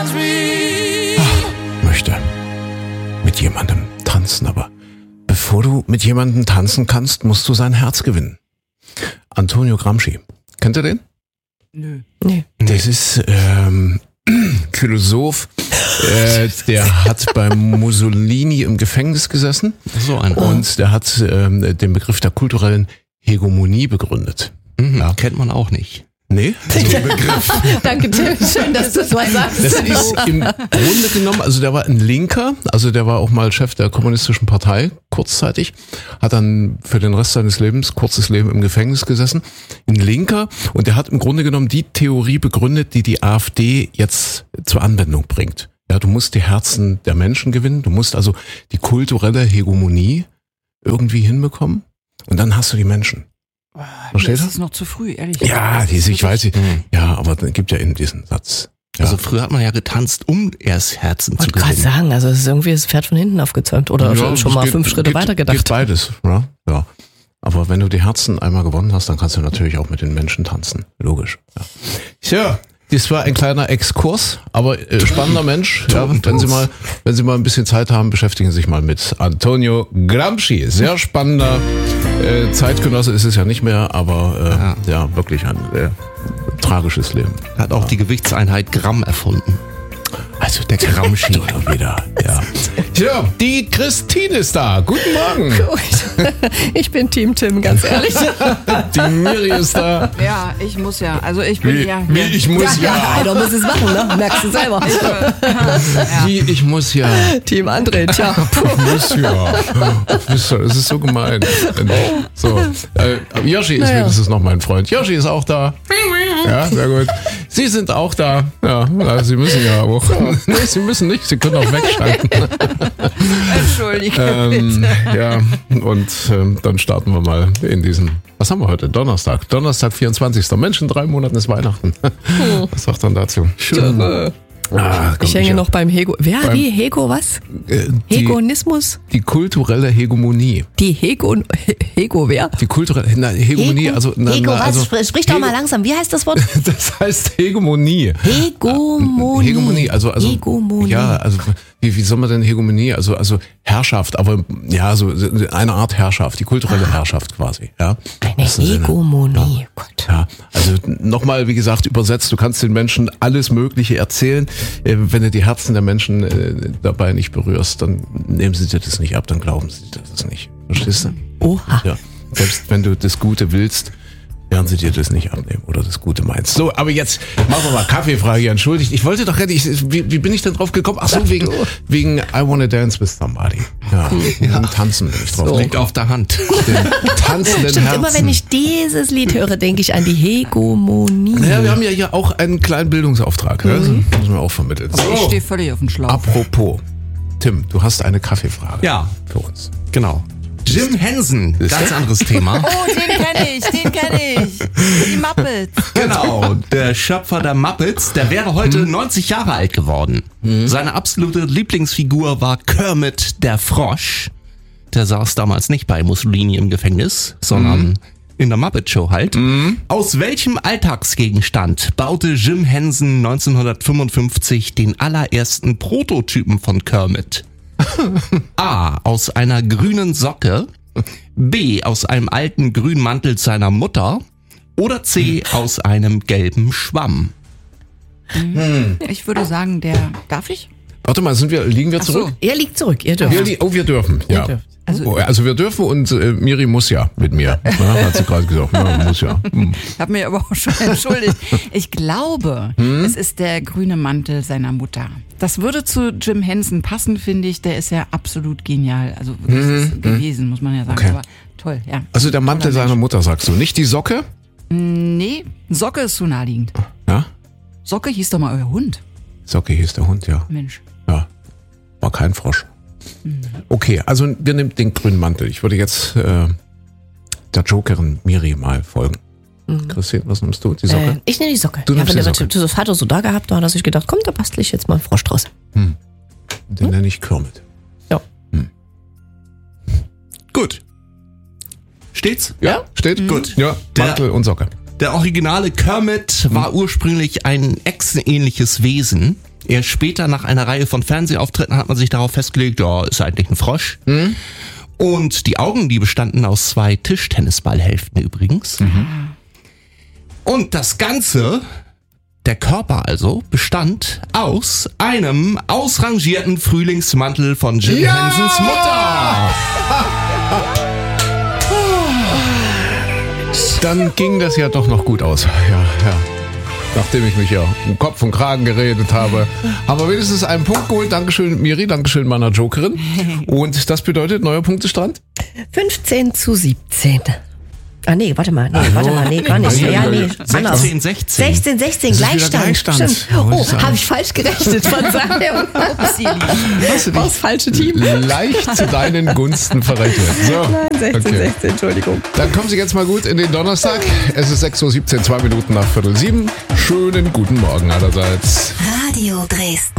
Möchte mit jemandem tanzen, aber bevor du mit jemandem tanzen kannst, musst du sein Herz gewinnen. Antonio Gramsci. Kennt ihr den? Nö. Nee. Das ist Philosoph, der hat bei Mussolini im Gefängnis gesessen So ein und der hat den Begriff der kulturellen Hegemonie begründet. Ja. Kennt man auch nicht. Nee, den Begriff. Danke, Tim. Schön, dass du es mal sagst. Das ist im Grunde genommen, also der war ein Linker, also der war auch mal Chef der kommunistischen Partei, kurzzeitig, hat dann für den Rest seines Lebens, kurzes Leben im Gefängnis gesessen, ein Linker, und der hat im Grunde genommen die Theorie begründet, die die AfD jetzt zur Anwendung bringt. Ja, du musst die Herzen der Menschen gewinnen, du musst also die kulturelle Hegemonie irgendwie hinbekommen und dann hast du die Menschen. Versteht Das ihr? ist noch zu früh, ehrlich. Ja, ich weiß, ja, aber es gibt ja eben diesen Satz. Ja. Also früher hat man ja getanzt, um erst Herzen zu Ich wollte gerade gewinnen. sagen, also es ist irgendwie das Pferd von hinten aufgezäumt oder Ja, schon es mal geht- 5 Schritte geht- weiter gedacht. Geht beides, ja. Ja. Aber wenn du die Herzen einmal gewonnen hast, dann kannst du natürlich auch mit den Menschen tanzen. Logisch. Ja. Tja, das war ein kleiner Exkurs, aber spannender Mensch. Ja, wenn Sie mal ein bisschen Zeit haben, beschäftigen Sie sich mal mit Antonio Gramsci. Sehr spannender Zeitgenosse ist es ja nicht mehr, aber ja, wirklich ein tragisches Leben. Er hat auch die Gewichtseinheit Gramm erfunden. Also der Gramsci oder wieder. Ja. Tja, die Christine ist da. Guten Morgen. Gut. Ich bin Team Tim, ganz ehrlich. Die Miri ist da. Ja, ich muss ja. Also ich bin ja. Wie ich muss ja. Einer muss es machen, ne? Merkst du selber. Wie ich muss ja. Team André, tja. Ich muss ja. Das ist so gemein. So, Yoshi ist wenigstens noch mein Freund. Yoshi ist auch da. Ja, sehr gut. Sie sind auch da. Ja, Sie müssen ja auch. Nee, Sie müssen nicht. Sie können auch wegschalten. Entschuldige bitte. Ja, und dann starten wir mal in diesen, was haben wir heute? Donnerstag, 24. Mensch, in 3 Monaten ist Weihnachten. Was sagt dann dazu? Schön. Ich hänge noch beim Hego. Wer? Wie? Hego was? Die Hegonismus? kulturelle Hegemonie. Die Hego wer? Die kulturelle Hegemonie, also Hego, was? also, Sprich doch mal langsam. Wie heißt das Wort? das heißt Hegemonie. Hegemonie. Hegemonie, also Hegemonie. ja, also wie soll man denn Hegemonie, also Herrschaft, aber ja, so eine Art Herrschaft, die kulturelle Herrschaft quasi, ja. Eine Das ist Hegemonie. Gott. Ja, also nochmal, wie gesagt, übersetzt, du kannst den Menschen alles Mögliche erzählen. Wenn du die Herzen der Menschen dabei nicht berührst, dann nehmen sie dir das nicht ab, dann glauben sie dir das nicht. Verstehst du? Oha. Ja. Selbst wenn du das Gute willst, werden sie dir das nicht abnehmen oder das Gute meinst. So, aber jetzt machen wir mal Kaffeefrage, entschuldigt. Ich wollte doch gar nicht, wie bin ich denn drauf gekommen? Ach so, wegen I Wanna Dance with Somebody. Ja. Tanzen bin ich drauf. So. Liegt auf der Hand. Den tanzenden Stimmt, Herzen. immer wenn ich dieses Lied höre, denke ich an die Hegemonie. Ja, wir haben ja hier auch einen kleinen Bildungsauftrag. Ne? Das müssen wir auch vermitteln. Ich stehe völlig auf dem Schlauch. Apropos, Tim, du hast eine Kaffeefrage Ja, für uns. genau. Jim Henson, ganz anderes Thema. Oh, den kenne ich. Die Muppets. Genau, der Schöpfer der Muppets, der wäre heute 90 Jahre alt geworden. Seine absolute Lieblingsfigur war Kermit der Frosch. Der saß damals nicht bei Mussolini im Gefängnis, sondern in der Muppet Show halt. Aus welchem Alltagsgegenstand baute Jim Henson 1955 den allerersten Prototypen von Kermit? A. Aus einer grünen Socke. B. Aus einem alten grünen Mantel seiner Mutter. Oder C. Aus einem gelben Schwamm. Ich würde sagen, darf ich? Warte mal, liegen wir zurück? Er liegt zurück, ihr dürft. Wir dürfen. Ja. dürft. Also wir dürfen und Miri muss ja mit mir. Ja, hat sie gerade gesagt. Ja, muss ja. Ich habe mir aber auch schon entschuldigt. Ich glaube, es ist der grüne Mantel seiner Mutter. Das würde zu Jim Henson passen, finde ich. Der ist ja absolut genial. Also wirklich gewesen, muss man ja sagen. Okay. Aber toll, ja. Also der Mantel seiner Mutter, sagst du. Nicht die Socke? Nee, Socke ist zu naheliegend. Ja? Socke hieß doch mal euer Hund. Socke hieß der Hund, ja. Mensch. Ja. War kein Frosch. Okay, also wir nehmen den grünen Mantel. Ich würde jetzt der Jokerin Miri mal folgen. Christine, was nimmst du? Die Socke? Ich nehme die Socke. Du nimmst die wenn Socke. das Vater so da gehabt, da hat er sich gedacht, komm, da bastle ich jetzt mal einen Frosch draus. Den nenne ich Kermit. Ja. Gut. Steht's? Ja, steht? Gut. Ja, Mantel und Socke. Der originale Kermit war ursprünglich ein echsenähnliches Wesen. Erst später, nach einer Reihe von Fernsehauftritten, hat man sich darauf festgelegt, ja, ist eigentlich ein Frosch. Und die Augen, die bestanden aus 2 Tischtennisballhälften übrigens. Und das Ganze, der Körper also, bestand aus einem ausrangierten Frühlingsmantel von Jim Hensons Mutter. Dann ging das ja doch noch gut aus. Ja. Nachdem ich mich ja um Kopf und Kragen geredet habe, haben wir wenigstens einen Punkt geholt. Dankeschön, Miri, dankeschön meiner Jokerin. Und das bedeutet neuer Punktestand? 15:17. Ah, nee, warte mal, gar nicht. Ja, nee, anders. 16, 16, Gleichstand. Stimmt. Oh, habe ich falsch gerechnet. Verzeihung. Hast du Das falsche Team. leicht zu deinen Gunsten verrechnet. So. Nein, 16, Entschuldigung. Dann kommen Sie jetzt mal gut in den Donnerstag. Es ist 6:17 Uhr, 2 Minuten nach 6:45. Schönen guten Morgen allerseits. Radio Dresden.